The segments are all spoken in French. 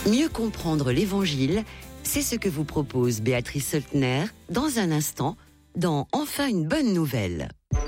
Mieux comprendre l'Évangile, c'est ce que vous propose Béatrice Soltner dans un instant, dans Enfin une bonne nouvelle.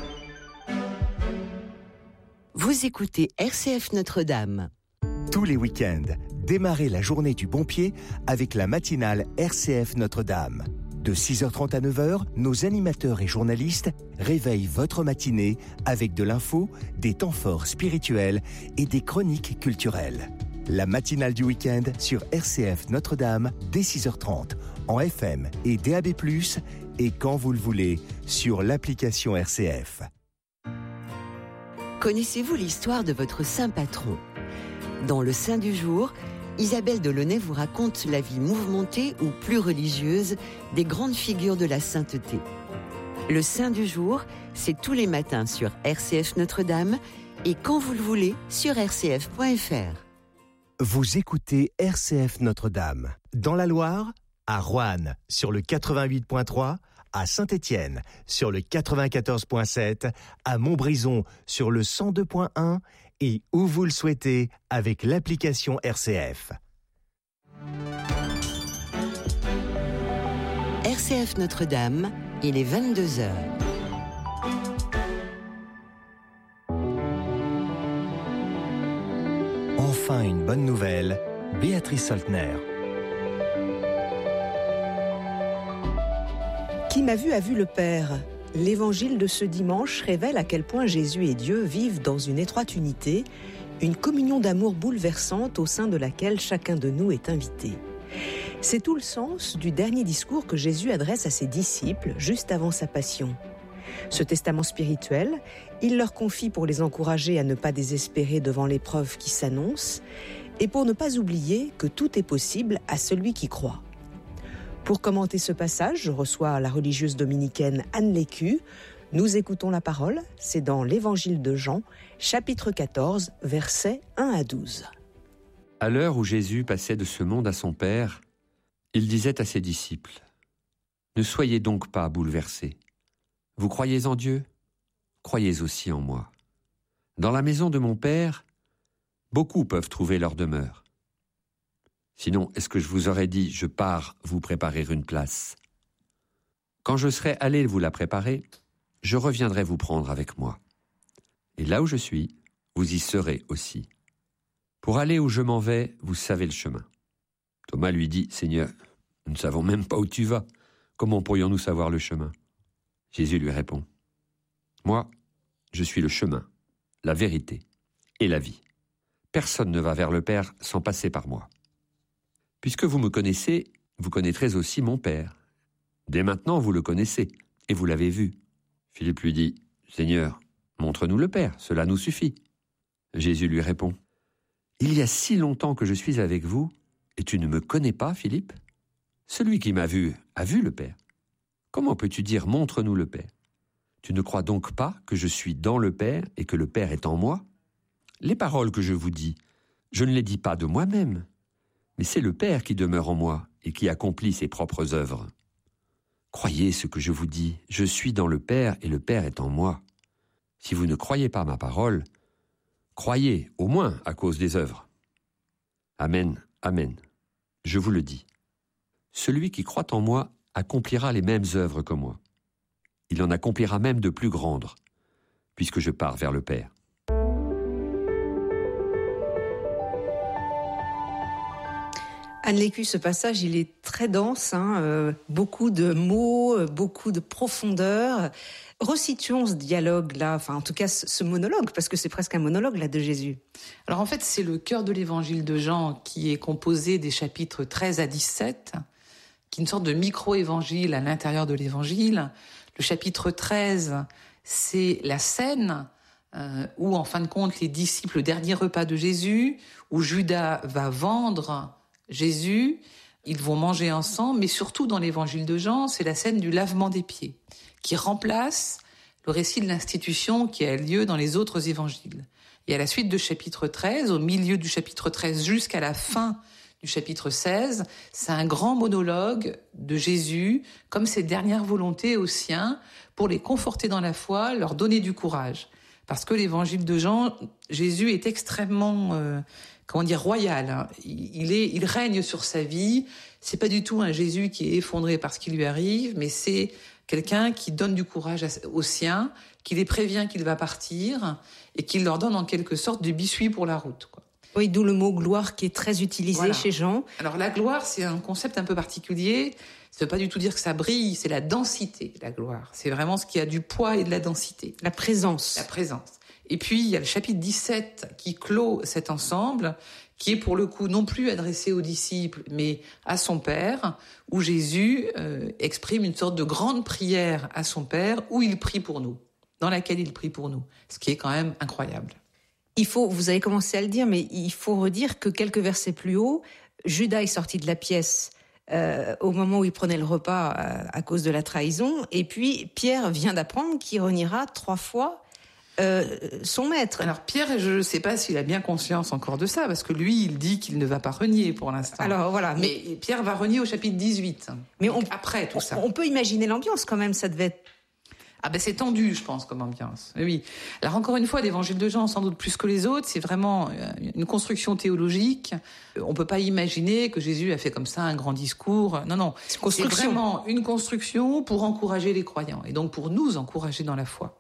Vous écoutez RCF Notre-Dame. Tous les week-ends, démarrez la journée du bon pied avec la matinale RCF Notre-Dame. De 6h30 à 9h, nos animateurs et journalistes réveillent votre matinée avec de l'info, des temps forts spirituels et des chroniques culturelles. La matinale du week-end sur RCF Notre-Dame dès 6h30 en FM et DAB+, et quand vous le voulez sur l'application RCF. Connaissez-vous l'histoire de votre saint patron ? Dans le Saint du jour, Isabelle Delaunay vous raconte la vie mouvementée ou plus religieuse des grandes figures de la sainteté. Le Saint du jour, c'est tous les matins sur RCF Notre-Dame et quand vous le voulez sur rcf.fr. Vous écoutez RCF Notre-Dame. Dans la Loire, à Roanne sur le 88.3, à Saint-Étienne sur le 94.7, à Montbrison sur le 102.1 et où vous le souhaitez avec l'application RCF. RCF Notre-Dame, il est 22h. Enfin une bonne nouvelle, Béatrice Soltner. Qui m'a vu a vu le Père. L'évangile de ce dimanche révèle à quel point Jésus et Dieu vivent dans une étroite unité, une communion d'amour bouleversante au sein de laquelle chacun de nous est invité. C'est tout le sens du dernier discours que Jésus adresse à ses disciples juste avant sa passion. Ce testament spirituel, il leur confie pour les encourager à ne pas désespérer devant l'épreuve qui s'annonce et pour ne pas oublier que tout est possible à celui qui croit. Pour commenter ce passage, je reçois la religieuse dominicaine Anne Lécu. Nous écoutons la parole, c'est dans l'Évangile de Jean, chapitre 14, versets 1 à 12. À l'heure où Jésus passait de ce monde à son Père, il disait à ses disciples : « Ne soyez donc pas bouleversés. Vous croyez en Dieu ? Croyez aussi en moi. Dans la maison de mon Père, beaucoup peuvent trouver leur demeure. Sinon, est-ce que je vous aurais dit, je pars vous préparer une place ? Quand je serai allé vous la préparer, je reviendrai vous prendre avec moi. Et là où je suis, vous y serez aussi. Pour aller où je m'en vais, vous savez le chemin. » Thomas lui dit : « Seigneur, nous ne savons même pas où tu vas. Comment pourrions-nous savoir le chemin ? » Jésus lui répond : « Moi, je suis le chemin, la vérité et la vie. Personne ne va vers le Père sans passer par moi. Puisque vous me connaissez, vous connaîtrez aussi mon Père. Dès maintenant, vous le connaissez, et vous l'avez vu. » Philippe lui dit : « Seigneur, montre-nous le Père, cela nous suffit. » Jésus lui répond : « Il y a si longtemps que je suis avec vous, et tu ne me connais pas, Philippe ? Celui qui m'a vu a vu le Père. Comment peux-tu dire : montre-nous le Père ? Tu ne crois donc pas que je suis dans le Père et que le Père est en moi ? Les paroles que je vous dis, je ne les dis pas de moi-même, mais c'est le Père qui demeure en moi et qui accomplit ses propres œuvres. Croyez ce que je vous dis, je suis dans le Père et le Père est en moi. Si vous ne croyez pas ma parole, croyez au moins à cause des œuvres. Amen, amen, je vous le dis. Celui qui croit en moi accomplira les mêmes œuvres que moi. Il en accomplira même de plus grandes, puisque je pars vers le Père. » Anne Lécu, ce passage, il est très dense, beaucoup de mots, beaucoup de profondeur. Resituons ce dialogue-là, enfin en tout cas ce monologue, parce que c'est presque un monologue là de Jésus. Alors en fait, c'est le cœur de l'évangile de Jean qui est composé des chapitres 13 à 17, qui est une sorte de micro-évangile à l'intérieur de l'évangile. Le chapitre 13, c'est la scène où, en fin de compte, les disciples, le dernier repas de Jésus, où Judas va vendre Jésus, ils vont manger ensemble, mais surtout dans l'évangile de Jean, c'est la scène du lavement des pieds, qui remplace le récit de l'institution qui a lieu dans les autres évangiles. Et à la suite de chapitre 13, au milieu du chapitre 13 jusqu'à la fin du chapitre 16, c'est un grand monologue de Jésus, comme ses dernières volontés aux siens, pour les conforter dans la foi, leur donner du courage. Parce que l'évangile de Jean, Jésus est extrêmement royal. Hein. Il règne sur sa vie. C'est pas du tout un Jésus qui est effondré par ce qui lui arrive, mais c'est quelqu'un qui donne du courage aux siens, qui les prévient qu'il va partir et qui leur donne en quelque sorte du biscuit pour la route, quoi. Oui, d'où le mot gloire qui est très utilisé chez Jean. Alors la gloire, c'est un concept un peu particulier. Ça ne veut pas du tout dire que ça brille, c'est la densité, la gloire. C'est vraiment ce qui a du poids et de la densité. La présence. La présence. Et puis, il y a le chapitre 17 qui clôt cet ensemble, qui est pour le coup non plus adressé aux disciples, mais à son Père, où Jésus exprime une sorte de grande prière à son Père, où il prie pour nous, dans laquelle il prie pour nous, ce qui est quand même incroyable. Vous avez commencé à le dire, mais il faut redire que quelques versets plus haut, Judas est sorti de la pièce au moment où il prenait le repas à cause de la trahison, et puis Pierre vient d'apprendre qu'il reniera 3 fois son maître. Alors Pierre, je ne sais pas s'il a bien conscience encore de ça, parce que lui, il dit qu'il ne va pas renier pour l'instant. Alors voilà, mais Pierre va renier au chapitre 18. Mais après tout ça. On peut imaginer l'ambiance quand même, ça devait être... Ah ben c'est tendu, je pense, comme ambiance. Oui. Alors encore une fois, l'évangile de Jean, sans doute plus que les autres, c'est vraiment une construction théologique. On peut pas imaginer que Jésus a fait comme ça un grand discours. Non. C'est vraiment une construction pour encourager les croyants et donc pour nous encourager dans la foi.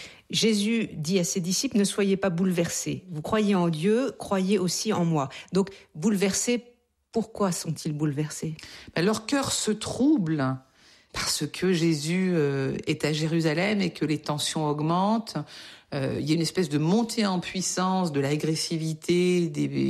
Jésus dit à ses disciples, ne soyez pas bouleversés. Vous croyez en Dieu, croyez aussi en moi. Donc, bouleversés, pourquoi sont-ils bouleversés ? Leur cœur se trouble parce que Jésus est à Jérusalem et que les tensions augmentent. Il y a une espèce de montée en puissance de l'agressivité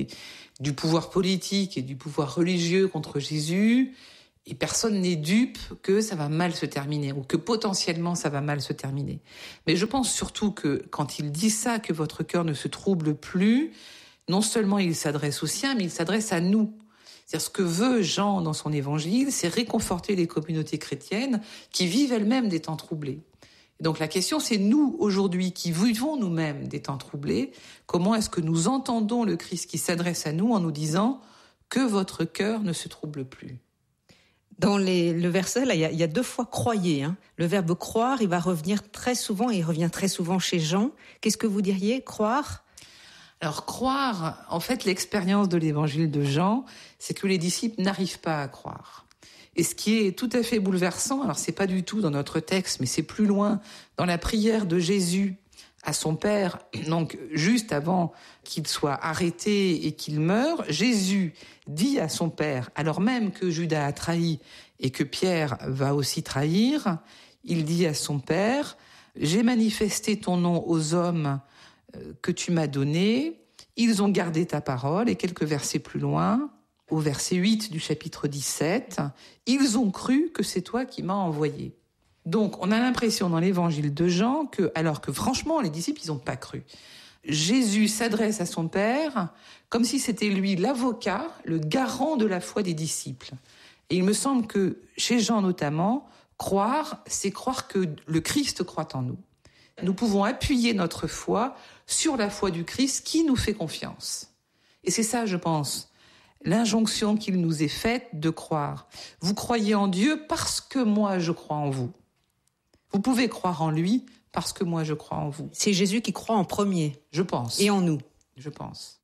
du pouvoir politique et du pouvoir religieux contre Jésus. Et personne n'est dupe que ça va mal se terminer ou que potentiellement ça va mal se terminer. Mais je pense surtout que quand il dit ça, que votre cœur ne se trouble plus, non seulement il s'adresse aux siens, mais il s'adresse à nous. C'est-à-dire ce que veut Jean dans son évangile, c'est réconforter les communautés chrétiennes qui vivent elles-mêmes des temps troublés. Et donc la question, c'est nous, aujourd'hui, qui vivons nous-mêmes des temps troublés, comment est-ce que nous entendons le Christ qui s'adresse à nous en nous disant que votre cœur ne se trouble plus. Dans le verset, là, il y a 2 fois « croyez ». Hein. Le verbe « croire », il va revenir très souvent, et il revient très souvent chez Jean. Qu'est-ce que vous diriez, croire ? Alors, croire, en fait, l'expérience de l'évangile de Jean, c'est que les disciples n'arrivent pas à croire. Et ce qui est tout à fait bouleversant, alors c'est pas du tout dans notre texte, mais c'est plus loin, dans la prière de Jésus à son Père, donc juste avant qu'il soit arrêté et qu'il meure, Jésus dit à son Père, alors même que Judas a trahi et que Pierre va aussi trahir, il dit à son Père, « J'ai manifesté ton nom aux hommes que tu m'as donnés, ils ont gardé ta parole. » Et quelques versets plus loin, au verset 8 du chapitre 17, « Ils ont cru que c'est toi qui m'as envoyé. » Donc, on a l'impression dans l'évangile de Jean que, alors que franchement, les disciples, ils n'ont pas cru. Jésus s'adresse à son Père comme si c'était lui l'avocat, le garant de la foi des disciples. Et il me semble que, chez Jean notamment, croire, c'est croire que le Christ croit en nous. Nous pouvons appuyer notre foi sur la foi du Christ qui nous fait confiance. Et c'est ça, je pense, l'injonction qu'il nous est faite de croire. Vous croyez en Dieu parce que moi, je crois en vous. Vous pouvez croire en lui parce que moi, je crois en vous. C'est Jésus qui croit en premier. Je pense. Et en nous. Je pense.